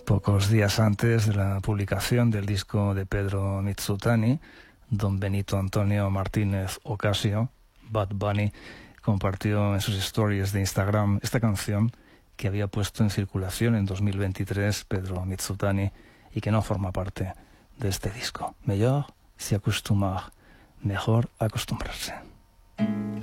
Pocos días antes de la publicación del disco de Pedro Mitsutani, don Benito Antonio Martínez Ocasio, Bad Bunny, compartió en sus stories de Instagram esta canción que había puesto en circulación en 2023 Pedro Mitsutani y que no forma parte de este disco. Mejor se acostumar, mejor acostumbrarse.